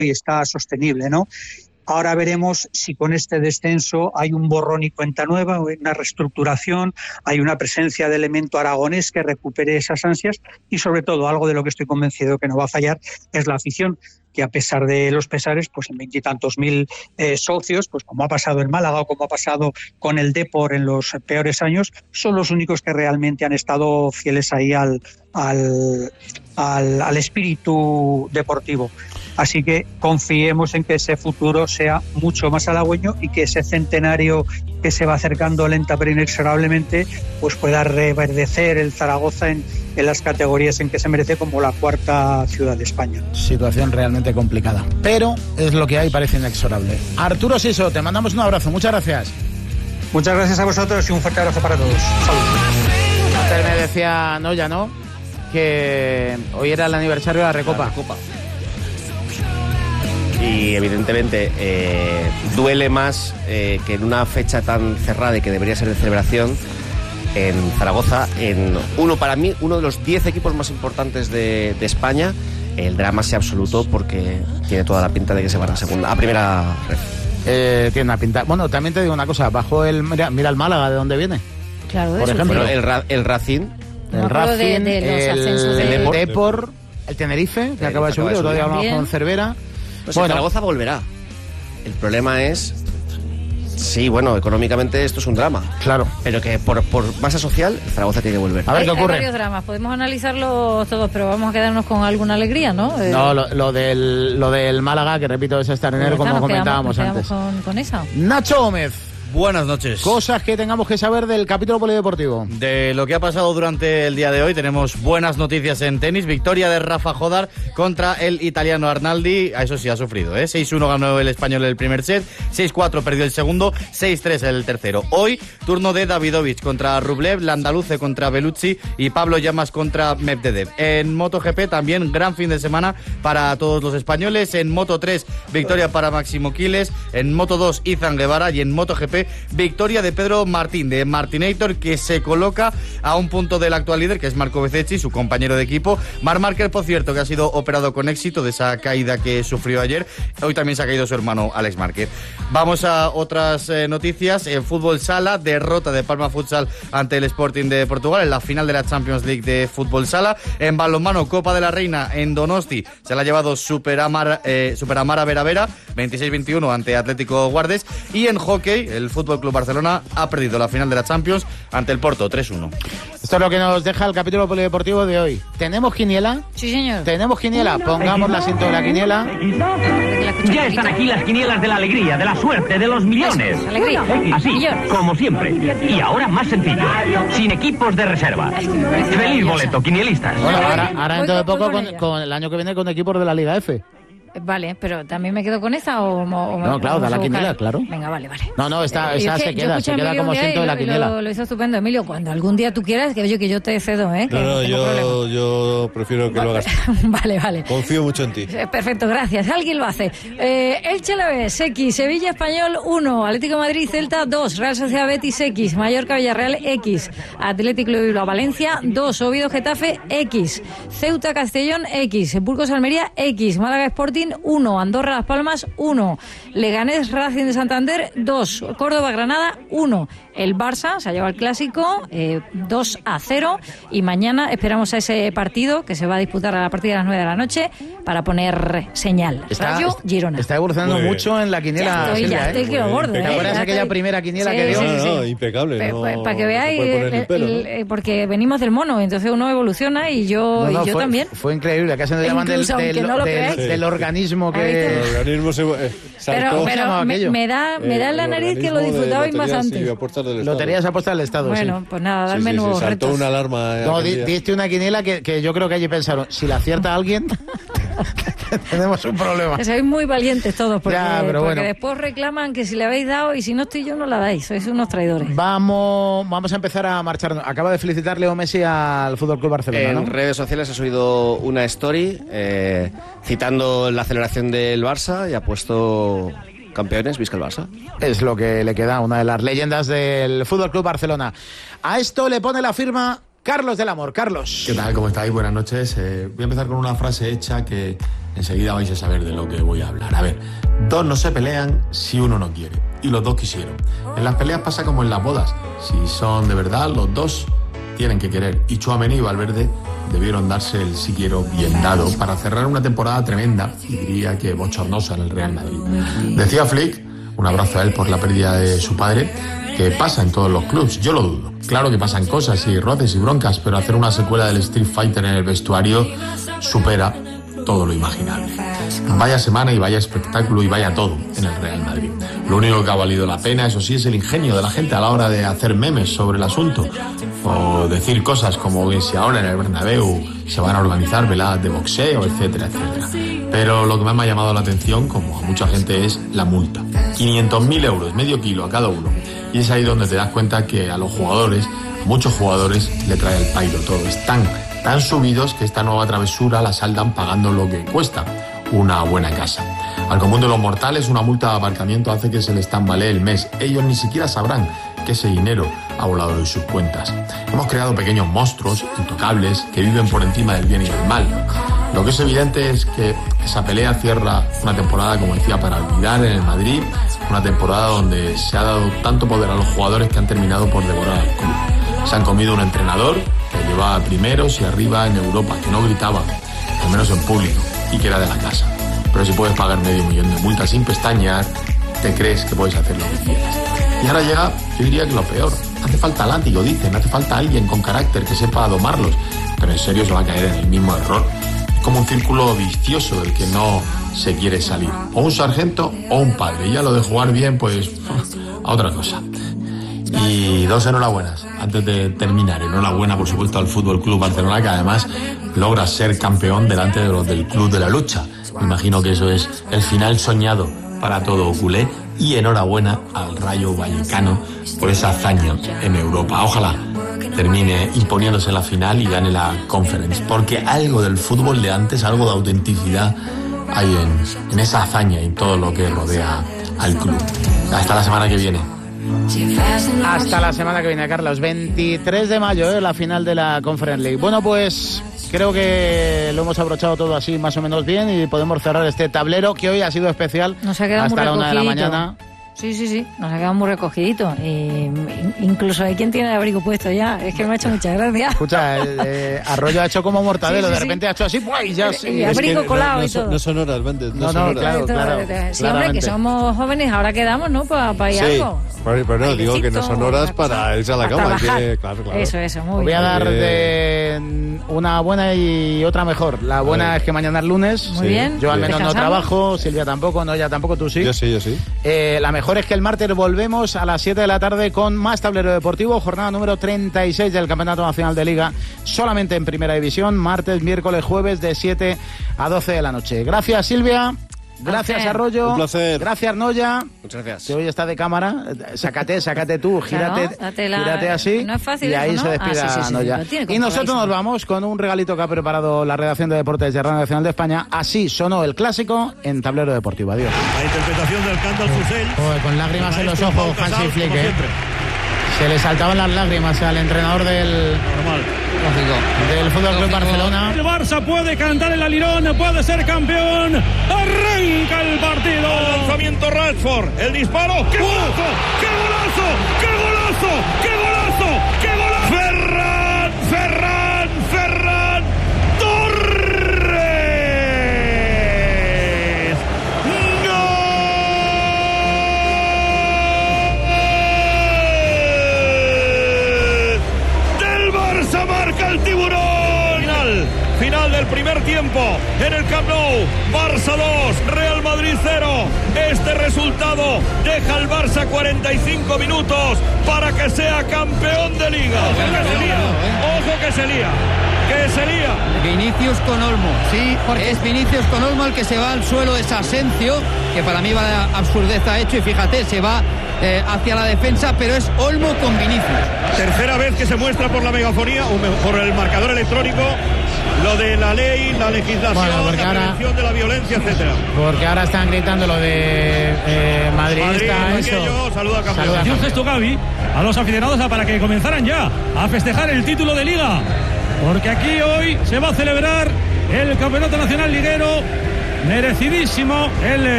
y está sostenible, ¿no? Ahora veremos si con este descenso hay un borrón y cuenta nueva, una reestructuración, hay una presencia de elemento aragonés que recupere esas ansias y sobre todo algo de lo que estoy convencido que no va a fallar es la afición, que a pesar de los pesares, pues en 20 y tantos mil socios, pues como ha pasado en Málaga o como ha pasado con el Depor en los peores años, son los únicos que realmente han estado fieles ahí al espíritu deportivo. Así que confiemos en que ese futuro sea mucho más halagüeño y que ese centenario que se va acercando lenta pero inexorablemente pues pueda reverdecer el Zaragoza en las categorías en que se merece, como la cuarta ciudad de España. Situación realmente complicada, pero es lo que hay, parece inexorable. Arturo Siso, te mandamos un abrazo, muchas gracias. Muchas gracias a vosotros y un fuerte abrazo para todos. Saludos. Antes me decía ¿no? Que hoy era el aniversario de la Recopa. Y evidentemente duele más que en una fecha tan cerrada y que debería ser de celebración en Zaragoza, para mí uno de los 10 equipos más importantes de España, el drama sea absoluto porque tiene toda la pinta de que se van a primera red. Tiene una pinta. Bueno, también te digo una cosa, mira el Málaga, ¿de dónde viene? Claro, por ejemplo, el Racing. El Racing, de los ascensos el Depor, el Tenerife, que acaba de subir, todavía hablamos con Cervera. Pues bueno, Zaragoza volverá. El problema es... Sí, bueno, económicamente esto es un drama. Claro. Pero que por masa social, Zaragoza tiene que volver. A ver qué ocurre. Hay varios dramas, podemos analizarlos todos, pero vamos a quedarnos con alguna alegría, ¿no? No, lo del Málaga, que repito, es estar en enero, como comentábamos antes. Con esa. Nacho Gómez. Buenas noches. Cosas que tengamos que saber del capítulo polideportivo. De lo que ha pasado durante el día de hoy, tenemos buenas noticias en tenis. Victoria de Rafa Jodar contra el italiano Arnaldi. Eso sí, ha sufrido, ¿eh? 6-1 ganó el español el primer set, 6-4 perdió el segundo, 6-3 el tercero. Hoy, turno de Davidovich contra Rublev, Landaluce contra Bellucci y Pablo Llamas contra Medvedev. En MotoGP también gran fin de semana para todos los españoles. En Moto3, victoria para Máximo Quiles. En Moto2, Izan Guevara. Y en MotoGP, victoria de Pedro Martín, de Martinator, que se coloca a un punto del actual líder, que es Marco Bezzecchi, su compañero de equipo. Marc Márquez, por cierto, que ha sido operado con éxito de esa caída que sufrió ayer. Hoy también se ha caído su hermano Alex Márquez. Vamos a otras noticias. En fútbol sala, derrota de Palma Futsal ante el Sporting de Portugal en la final de la Champions League de fútbol sala. En balonmano, Copa de la Reina en Donosti, se la ha llevado Superamara Veravera, 26-21 ante Atlético Guardes. Y en hockey, el Fútbol Club Barcelona ha perdido la final de la Champions ante el Porto, 3-1. Esto es lo que nos deja el capítulo polideportivo de hoy. ¿Tenemos quiniela? Sí, señor. ¿Tenemos quiniela? Pongamos la asiento de la quiniela. Ya están aquí las quinielas de la alegría, de la suerte, de los millones. Eso, alegría. Así, como siempre. Y ahora más sencillo, sin equipos de reserva. Feliz boleto, quinielistas. Bueno, ahora dentro de poco, con el año que viene, con equipos de la Liga F. Vale, pero ¿también me quedo con esa o no, claro, da la quiniela, claro. Venga, vale. No, esta se queda como asiento de la quiniela. Lo hizo estupendo, Emilio. Cuando algún día tú quieras, que yo te cedo, ¿eh? No, yo prefiero que lo hagas. Vale. Confío mucho en ti. Perfecto, gracias. Alguien lo hace. Elche Alavés, X, Sevilla Español 1, Atlético de Madrid Celta 2, Real Sociedad Betis X, Mallorca Villarreal X, Atlético de Bilbao Valencia 2, Oviedo Getafe X, Ceuta Castellón X, Burgos Almería X, Málaga Sporting 1, Andorra Las Palmas 1, Leganés Racing de Santander 2, Córdoba Granada 1. El Barça se ha llevado el clásico 2-0 y mañana esperamos a ese partido que se va a disputar a partir de las 9 de la noche para poner señal. Rayo Girona. Está evolucionando mucho en la quiniela. Ya estoy que lo gordo. ¿Te acuerdas aquella primera quiniela que dio? Sí. Impecable. Para que veáis, porque venimos del mono, entonces uno evoluciona y yo también. Fue increíble, acá se nos llaman del organismo que... El organismo se saltó. Pero me da en la nariz que lo disfrutabais más antes. Loterías apuestas del Estado. Bueno, pues nada, darme nuevos saltó retos. una alarma. No, diste una quiniela que yo creo que allí pensaron, si la acierta alguien, tenemos un problema. Sois muy valientes todos, porque bueno. después reclaman que si le habéis dado y si no estoy yo no la dais, sois unos traidores. Vamos a empezar a marcharnos. Acaba de felicitar Leo Messi al Fútbol Club Barcelona, ¿no? En redes sociales ha subido una story citando la celebración del Barça y ha puesto... Campeones, visca el Barça. Es lo que le queda a una de las leyendas del Fútbol Club Barcelona. A esto le pone la firma Carlos del Amor. Carlos. ¿Qué tal? ¿Cómo estáis? Buenas noches. Voy a empezar con una frase hecha que enseguida vais a saber de lo que voy a hablar. A ver, dos no se pelean si uno no quiere, y los dos quisieron. En las peleas pasa como en las bodas, si son de verdad, los dos tienen que querer, y Tchouaméni y Valverde debieron darse el si quiero bien dado para cerrar una temporada tremenda, y diría que bochornosa en el Real Madrid. Decía Flick, un abrazo a él por la pérdida de su padre, que pasa en todos los clubs, yo lo dudo. Claro que pasan cosas y roces y broncas, pero hacer una secuela del Street Fighter en el vestuario supera todo lo imaginable. Vaya semana y vaya espectáculo y vaya todo en el Real Madrid. Lo único que ha valido la pena, eso sí, es el ingenio de la gente a la hora de hacer memes sobre el asunto, o decir cosas como que si ahora en el Bernabéu se van a organizar veladas de boxeo, etcétera, etcétera. Pero lo que más me ha llamado la atención, como a mucha gente, es la multa. 500.000 euros, medio kilo a cada uno. Y es ahí donde te das cuenta que a los jugadores, muchos jugadores, le trae el pairo todo. Están tan subidos que esta nueva travesura la saldan pagando lo que cuesta una buena casa. Al común de los mortales, una multa de aparcamiento hace que se les tambalee el mes. Ellos ni siquiera sabrán que ese dinero ha volado de sus cuentas. Hemos creado pequeños monstruos intocables que viven por encima del bien y del mal. Lo que es evidente es que esa pelea cierra una temporada, como decía, para olvidar en el Madrid, una temporada donde se ha dado tanto poder a los jugadores que han terminado por devorar al club. Se han comido un entrenador que llevaba primeros y arriba en Europa, que no gritaba, al menos en público, y que era de la casa. Pero si puedes pagar $500.000 de multa sin pestañear, te crees que puedes hacer lo que quieras. Y ahora llega, yo diría que lo peor. Hace falta látigo, dicen, hace falta alguien con carácter que sepa domarlos. Pero en serio se va a caer en el mismo error. Es como un círculo vicioso del que no se quiere salir. O un sargento o un padre. Y ya lo de jugar bien, pues a otra cosa. Y dos enhorabuenas. Antes de terminar, enhorabuena por supuesto al Fútbol Club Barcelona, que además logra ser campeón delante de los del Club de la Lucha. Me imagino que eso es el final soñado para todo culé. Y enhorabuena al Rayo Vallecano por esa hazaña en Europa. Ojalá termine imponiéndose en la final y gane la Conference, porque algo del fútbol de antes, algo de autenticidad hay en esa hazaña y en todo lo que rodea al club. Hasta la semana que viene. Hasta la semana que viene, Carlos. 23 de mayo, la final de la Conference League. Bueno, pues creo que lo hemos abrochado todo así más o menos bien y podemos cerrar este tablero que hoy ha sido especial. Nos ha quedado hasta la 1 de la mañana. Sí, nos ha quedado muy recogidito. Incluso hay quien tiene el abrigo puesto ya. Es que me ha hecho mucha gracia. Escucha, Arroyo ha hecho como Mortadelo, sí, de repente ha hecho así, ¡buah! Y ya y abrigo colado y todo. No son horas, Méndez, no, claro. Sí, hombre, que somos jóvenes, ahora quedamos, ¿no? Para ir algo. Pero no, digo que no son horas para irse a la cama. Claro. Eso, muy bien. Voy a dar de una buena y otra mejor. La buena es que mañana es lunes. Muy bien. Yo al menos no trabajo, Silvia tampoco, Noya tampoco, tú sí. Yo sí. La mejor es que el martes volvemos a las 7 de la tarde con más tablero deportivo, jornada número 36 del Campeonato Nacional de Liga, solamente en Primera División, martes, miércoles, jueves de 7 a 12 de la noche. Gracias, Silvia. Gracias, Arroyo. Un placer. Gracias, Noya. Muchas gracias. Que hoy está de cámara. Sácate tú, gírate así. No es fácil. Y ahí eso, ¿no? se despida Noya. Y nosotros nos vamos con un regalito que ha preparado la redacción de deportes de Radio Nacional de España. Así sonó el clásico en Tablero Deportivo. Adiós. La interpretación del canto al Fusel. Con lágrimas en los ojos, Hansi Flick. Se le saltaban las lágrimas al entrenador del Fútbol Club Barcelona. El Barça puede cantar el alirón, puede ser campeón. Arranca el partido. El lanzamiento Rashford, el disparo. ¡Qué golazo! ¡Qué golazo! ¡Qué golazo! ¡Qué golazo! ¡Qué golazo! Ferran Torres. Marca el tiburón. Final del primer tiempo en el Camp Nou. Barça 2, Real Madrid 0. Este resultado deja al Barça 45 minutos para que sea campeón de Liga. Ojo que se lía. Vinicius con Olmo. Sí, porque es Vinicius con Olmo el que se va al suelo. Es Asensio, que para mí va absurdez ha hecho, y fíjate, se va hacia la defensa, pero es Olmo con Vinicius. Tercera vez que se muestra por la megafonía o por el marcador electrónico lo de la ley, la legislación, la prevención de la violencia, etcétera. Porque ahora están gritando lo de madridista, eso. Saluda a campeón. Y un gesto, Gaby, a los aficionados para que comenzaran ya a festejar el título de Liga, porque aquí hoy se va a celebrar el Campeonato Nacional Liguero merecidísimo el